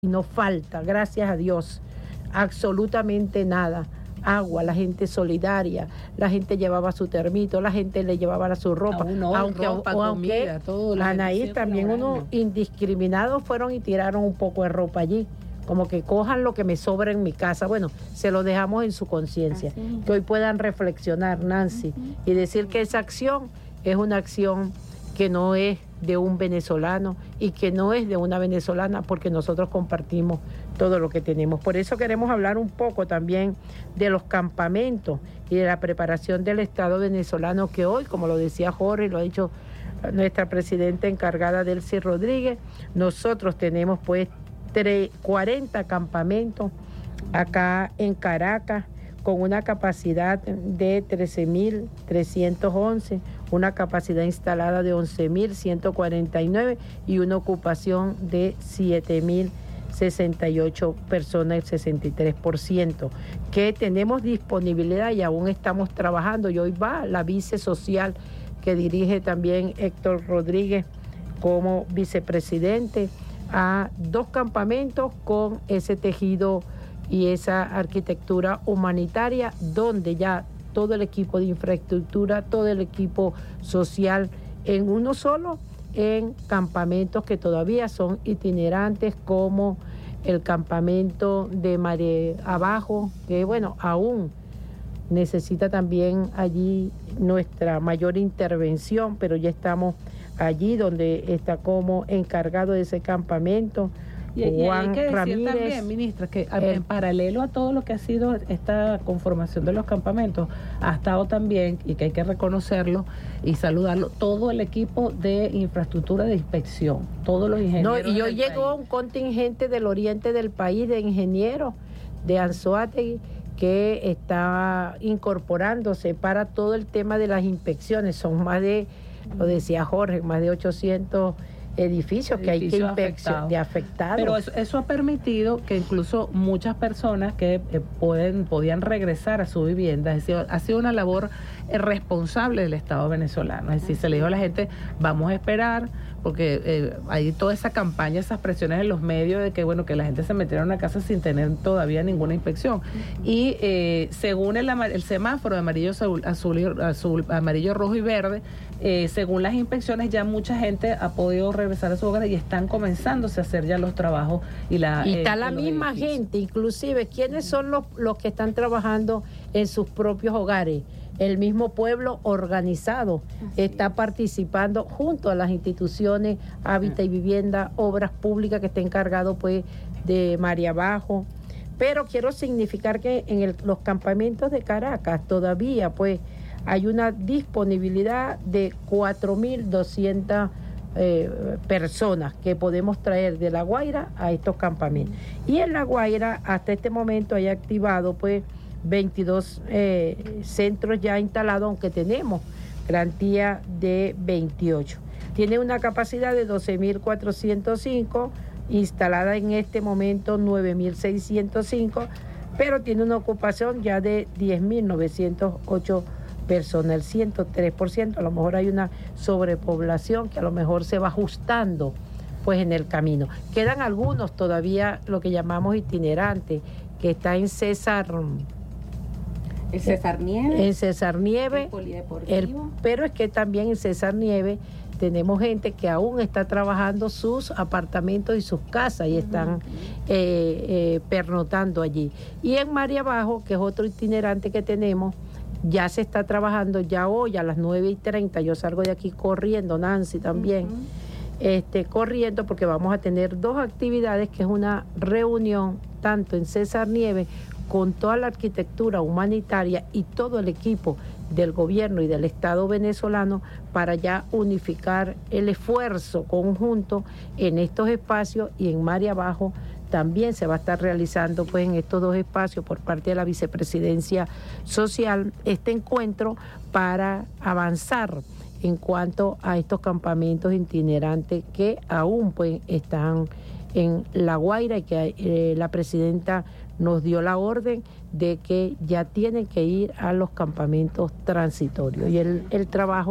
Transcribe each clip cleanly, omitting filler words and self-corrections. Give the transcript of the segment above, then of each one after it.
y no falta, gracias a Dios, absolutamente nada. Agua, la gente solidaria, la gente llevaba su termito, la gente le llevaba su ropa, ropa, comida, todo. Anaís, también unos indiscriminados fueron y tiraron un poco de ropa allí, como que cojan lo que me sobra en mi casa. Bueno, se lo dejamos en su conciencia, que hoy puedan reflexionar, Nancy, y decir que esa acción es una acción que no es de un venezolano y que no es de una venezolana, porque nosotros compartimos todo lo que tenemos. Por eso queremos hablar un poco también de los campamentos y de la preparación del Estado venezolano, que hoy, como lo decía Jorge, lo ha dicho nuestra presidenta encargada, Delcy Rodríguez, nosotros tenemos pues 40 campamentos acá en Caracas, con una capacidad de 13.311, una capacidad instalada de 11.149 y una ocupación de 7.068 personas, el 63%, que tenemos disponibilidad y aún estamos trabajando. Y hoy va la vice social que dirige también Héctor Rodríguez como vicepresidente a 2 campamentos con ese tejido y esa arquitectura humanitaria, donde ya todo el equipo de infraestructura, todo el equipo social en uno solo, en campamentos que todavía son itinerantes, como el campamento de Mare Abajo, que bueno, aún necesita también allí nuestra mayor intervención, pero ya estamos allí, donde está como encargado de ese campamento Y hay que decir también, ministra, que en paralelo a todo lo que ha sido esta conformación de los campamentos, ha estado también, y que hay que reconocerlo y saludarlo, todo el equipo de infraestructura de inspección, todos los ingenieros. Y hoy llegó un contingente del oriente del país de ingenieros de Anzoátegui, que está incorporándose para todo el tema de las inspecciones. Son más de, lo decía Jorge, más de 800 edificios que hay que inspeccionar, de afectados. Pero eso ha permitido que incluso muchas personas que podían regresar a su vivienda. Es decir, ha sido una labor responsable del Estado venezolano. Es decir, se le dijo a la gente, vamos a esperar, porque hay toda esa campaña, esas presiones en los medios de que, bueno, que la gente se metiera en una casa sin tener todavía ninguna inspección. Y según el semáforo de amarillo, azul, amarillo, rojo y verde, según las inspecciones, ya mucha gente ha podido regresar a su hogar y están comenzándose a hacer ya los trabajos y está la misma gente, inclusive, ¿quiénes son los que están trabajando en sus propios hogares? El mismo pueblo organizado está participando junto a las instituciones Hábitat y Vivienda, Obras Públicas, que está encargado pues de María Abajo. Pero quiero significar que en los campamentos de Caracas todavía pues hay una disponibilidad de 4.200 personas que podemos traer de La Guaira a estos campamentos. Y en La Guaira hasta este momento hay activado pues 22 centros ya instalados, aunque tenemos garantía de 28. Tiene una capacidad de 12.405, instalada en este momento 9.605, pero tiene una ocupación ya de 10.908 personas, el 103%. A lo mejor hay una sobrepoblación que a lo mejor se va ajustando pues en el camino. Quedan algunos todavía, lo que llamamos itinerantes, que está en César Nieve. En César Nieve. Pero es que también en César Nieve tenemos gente que aún está trabajando sus apartamentos y sus casas y están pernotando allí. Y en María Abajo, que es otro itinerante que tenemos, ya se está trabajando, ya hoy a las 9:30, yo salgo de aquí corriendo, Nancy también, corriendo, porque vamos a tener 2 actividades, que es una reunión tanto en César Nieve con toda la arquitectura humanitaria y todo el equipo del gobierno y del Estado venezolano, para ya unificar el esfuerzo conjunto en estos espacios. Y en María Abajo también se va a estar realizando pues en estos 2 espacios por parte de la Vicepresidencia Social este encuentro para avanzar en cuanto a estos campamentos itinerantes que aún pues están en La Guaira, y que la presidenta nos dio la orden de que ya tienen que ir a los campamentos transitorios. Y el trabajo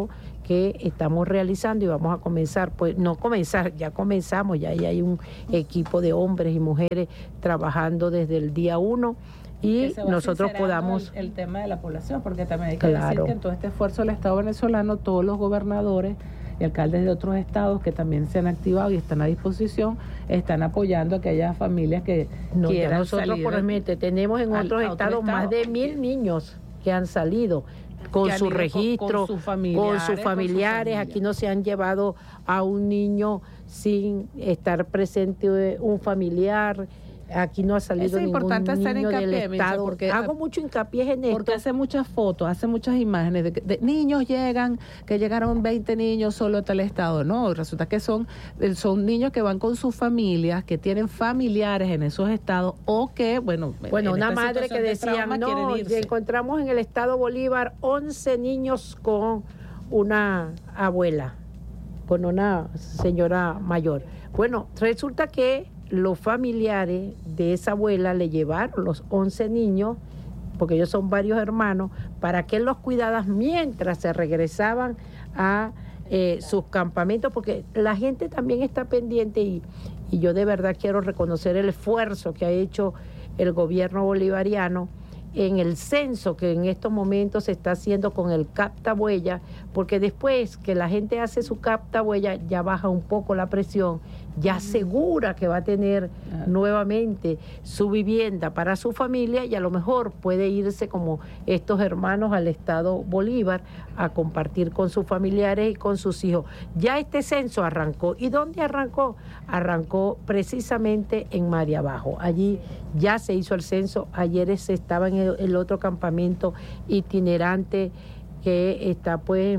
que estamos realizando y vamos a comenzar, pues no comenzar, ya comenzamos, ya hay un equipo de hombres y mujeres trabajando desde el día 1 y nosotros podamos... El tema de la población, porque también hay que decir que en todo este esfuerzo del Estado venezolano, todos los gobernadores y alcaldes de otros estados que también se han activado y están a disposición, están apoyando a aquellas familias que quieran nosotros salir. Por tenemos en otros estados más de 1,000 niños que han salido con su registro, con sus familiares. Aquí no se han llevado a un niño sin estar presente un familiar. Aquí no ha salido ningún niño del Estado. Porque hago mucho hincapié en esto. Porque hace muchas fotos, hace muchas imágenes de niños que llegaron 20 niños solo a tal estado. No, resulta que son niños que van con sus familias, que tienen familiares en esos estados o que, bueno una madre que decía, no, encontramos en el estado Bolívar 11 niños con una abuela, con una señora mayor. Bueno, resulta que los familiares de esa abuela le llevaron los 11 niños, porque ellos son varios hermanos, para que él los cuidara mientras se regresaban a sus campamentos, porque la gente también está pendiente y yo de verdad quiero reconocer el esfuerzo que ha hecho el gobierno bolivariano en el censo que en estos momentos se está haciendo con el captahuella, porque después que la gente hace su captahuella ya baja un poco la presión, ya asegura que va a tener nuevamente su vivienda para su familia y a lo mejor puede irse como estos hermanos al estado Bolívar a compartir con sus familiares y con sus hijos. Ya este censo arrancó. ¿Y dónde arrancó? Arrancó precisamente en María Abajo. Allí ya se hizo el censo. Ayer se estaba en el otro campamento itinerante que está pues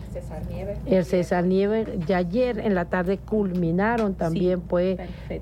el César Nieves, y ayer en la tarde culminaron también pues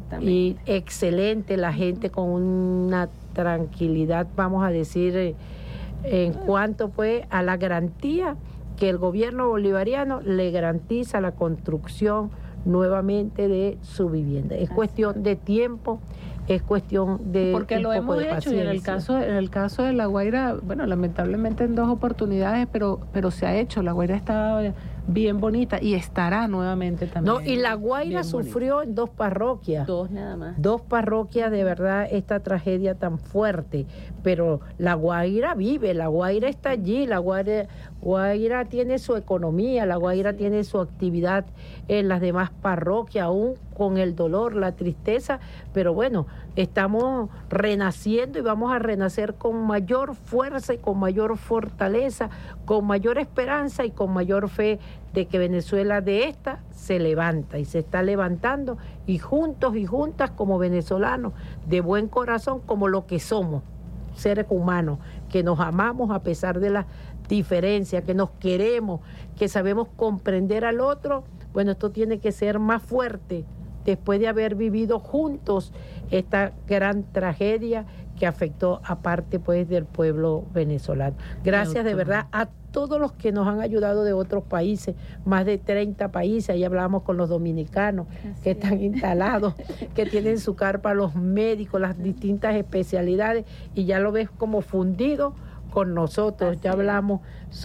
y excelente, la gente con una tranquilidad, vamos a decir, en cuanto pues a la garantía que el gobierno bolivariano le garantiza la construcción nuevamente de su vivienda. Es cuestión de tiempo, es cuestión de porque lo hemos hecho y en el caso de La Guaira, bueno, lamentablemente en 2 oportunidades, pero se ha hecho. La Guaira está bien bonita y estará nuevamente también. No, y La Guaira sufrió en 2 parroquias. 2 nada más. 2 parroquias, de verdad, esta tragedia tan fuerte. Pero La Guaira vive, La Guaira está allí, La Guaira tiene su economía, La Guaira tiene su actividad en las demás parroquias, aún con el dolor, la tristeza, pero bueno, estamos renaciendo y vamos a renacer con mayor fuerza y con mayor fortaleza, con mayor esperanza y con mayor fe de que Venezuela de esta se levanta y se está levantando y juntos y juntas como venezolanos de buen corazón, como lo que somos, seres humanos, que nos amamos a pesar de las diferencias, que nos queremos, que sabemos comprender al otro. Bueno, esto tiene que ser más fuerte después de haber vivido juntos esta gran tragedia que afectó a parte pues del pueblo venezolano. Gracias de verdad a todos los que nos han ayudado de otros países, más de 30 países, ahí hablamos con los dominicanos que están instalados, que tienen su carpa, los médicos, las distintas especialidades, y ya lo ves como fundido con nosotros. Ya hablamos,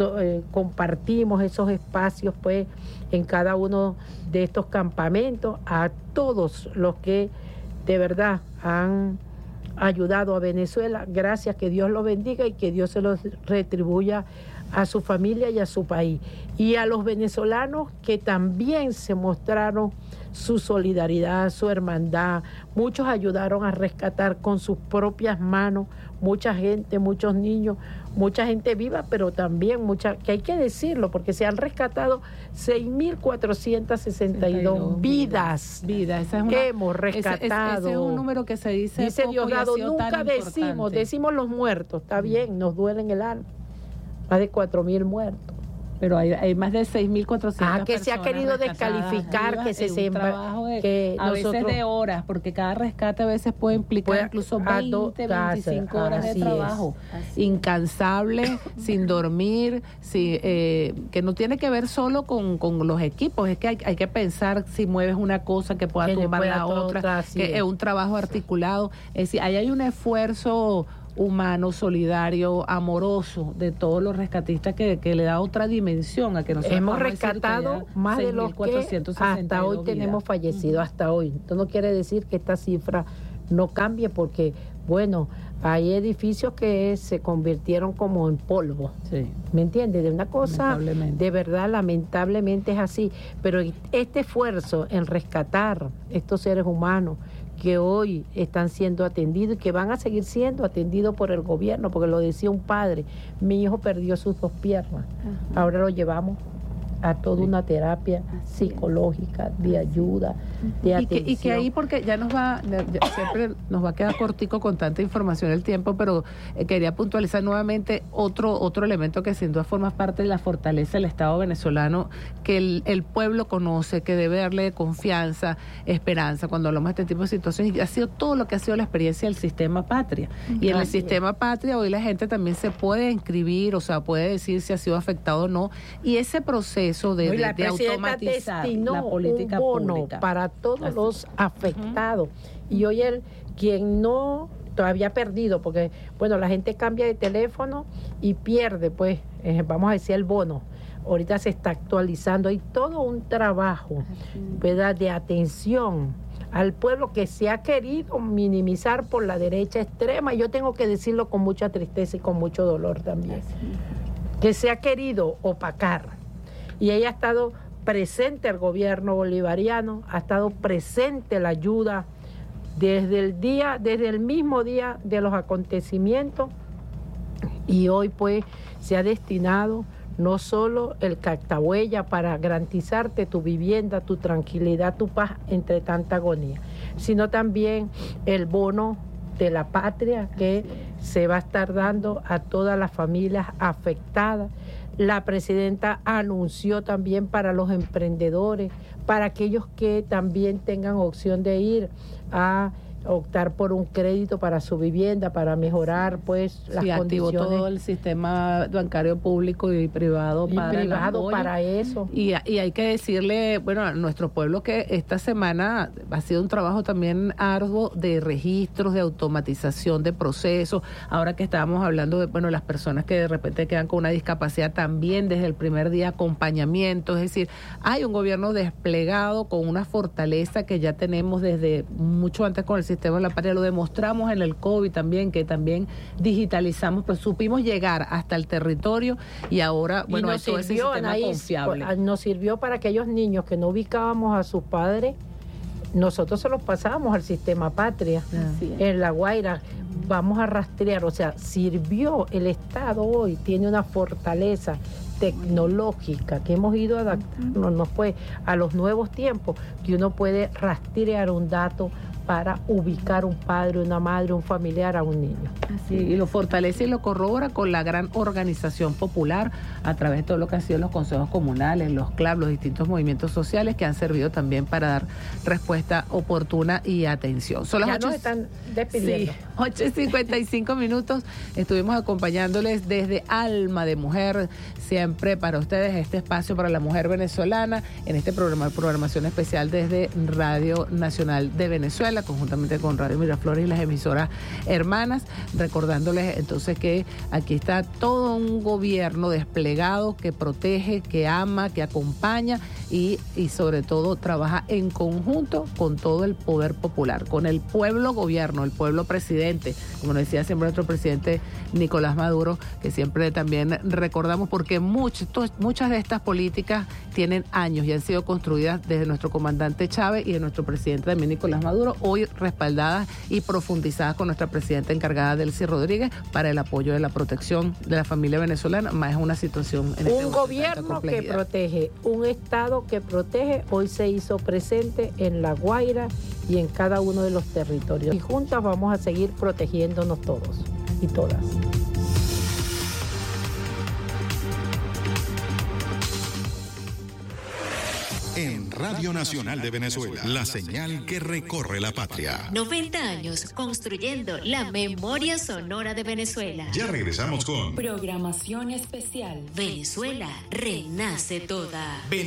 compartimos esos espacios pues en cada uno de estos campamentos, a todos los que de verdad han ayudado a Venezuela. Gracias, que Dios los bendiga y que Dios se los retribuya a su familia y a su país. Y a los venezolanos que también se mostraron su solidaridad, su hermandad. Muchos ayudaron a rescatar con sus propias manos, mucha gente, muchos niños, mucha gente viva, pero también mucha, que hay que decirlo, porque se han rescatado 6.462 vidas. Esa es que hemos rescatado. Ese es un número que se dice Diosdado, nunca decimos los muertos, está bien, nos duele en el alma. Más de 4.000 muertos. Pero hay más de 6.400 que se ha querido descalificar, que se sepa que a veces de horas, porque cada rescate a veces puede implicar incluso 25 horas de trabajo. Incansable, sin dormir, que no tiene que ver solo con los equipos, es que hay que pensar si mueves una cosa que pueda tumbar la otra, que es un trabajo articulado. Es decir, ahí hay un esfuerzo humano, solidario, amoroso de todos los rescatistas que le da otra dimensión a que nosotros hemos rescatado más de los que hasta hoy tenemos fallecidos, hasta hoy. Esto no quiere decir que esta cifra no cambie porque, bueno, hay edificios que se convirtieron como en polvo. Sí. ¿Me entiendes? De una cosa, de verdad, lamentablemente es así. Pero este esfuerzo en rescatar estos seres humanos que hoy están siendo atendidos y que van a seguir siendo atendidos por el gobierno, porque lo decía un padre, mi hijo perdió sus 2 piernas, ahora lo llevamos a toda una terapia psicológica, de ayuda, de atención. Y que ahí, porque ya siempre nos va a quedar cortico con tanta información el tiempo, pero quería puntualizar nuevamente otro elemento que sin duda forma parte de la fortaleza del Estado venezolano, que el pueblo conoce, que debe darle confianza, esperanza, cuando hablamos de este tipo de situaciones, y ha sido todo lo que ha sido la experiencia del sistema Patria. Y en el sistema Patria hoy la gente también se puede inscribir, o sea, puede decir si ha sido afectado o no, y ese proceso de automatizar la política un bono pública para todos los afectados. Y hoy quien no todavía ha perdido, porque bueno, la gente cambia de teléfono y pierde, pues, vamos a decir, el bono. Ahorita se está actualizando, hay todo un trabajo, ¿verdad?, de atención al pueblo que se ha querido minimizar por la derecha extrema. Yo tengo que decirlo con mucha tristeza y con mucho dolor también, que se ha querido opacar. Y ella ha estado presente, el gobierno bolivariano, ha estado presente la ayuda desde el mismo día de los acontecimientos, y hoy pues se ha destinado no solo el Cactahuella para garantizarte tu vivienda, tu tranquilidad, tu paz entre tanta agonía, sino también el bono de la patria que se va a estar dando a todas las familias afectadas. La presidenta anunció también para los emprendedores, para aquellos que también tengan opción de ir a optar por un crédito para su vivienda, para mejorar pues las condiciones. Activó todo el sistema bancario público y privado para eso. Y hay que decirle, bueno, a nuestro pueblo que esta semana ha sido un trabajo también arduo de registros, de automatización de procesos. Ahora que estábamos hablando de, bueno, las personas que de repente quedan con una discapacidad, también desde el primer día acompañamiento. Es decir, hay un gobierno desplegado con una fortaleza que ya tenemos desde mucho antes con el sistema de la patria. Lo demostramos en el COVID también, que también digitalizamos, pero supimos llegar hasta el territorio, y ahora, bueno, nos eso sirvió, es el sistema confiable. Nos sirvió para aquellos niños que no ubicábamos a sus padres, nosotros se los pasábamos al sistema Patria, en La Guaira, vamos a rastrear, o sea, sirvió. El Estado hoy tiene una fortaleza tecnológica que hemos ido adaptándonos pues a los nuevos tiempos, que uno puede rastrear un dato para ubicar un padre, una madre, un familiar a un niño. Así, y lo fortalece y lo corrobora con la gran organización popular a través de todo lo que han sido los consejos comunales, los CLAP, los distintos movimientos sociales que han servido también para dar respuesta oportuna y atención. Son las ya 8, nos están despidiendo. Sí, 8:55 minutos. Estuvimos acompañándoles desde Alma de Mujer, siempre para ustedes este espacio para la mujer venezolana en este programación especial desde Radio Nacional de Venezuela, conjuntamente con Radio Miraflores y las emisoras hermanas, recordándoles entonces que aquí está todo un gobierno desplegado que protege, que ama, que acompaña y sobre todo trabaja en conjunto con todo el poder popular, con el pueblo gobierno, el pueblo presidente, como nos decía siempre nuestro presidente Nicolás Maduro, que siempre también recordamos, porque muchas de estas políticas tienen años y han sido construidas desde nuestro comandante Chávez y de nuestro presidente también Nicolás Maduro, hoy respaldadas y profundizadas con nuestra presidenta encargada Delcy Rodríguez para el apoyo de la protección de la familia venezolana, más en una situación en un gobierno que protege, un Estado que protege, hoy se hizo presente en La Guaira y en cada uno de los territorios. Y juntas vamos a seguir protegiéndonos todos y todas. En Radio Nacional de Venezuela, la señal que recorre la patria. 90 años construyendo la memoria sonora de Venezuela. Ya regresamos con programación especial. Venezuela renace toda.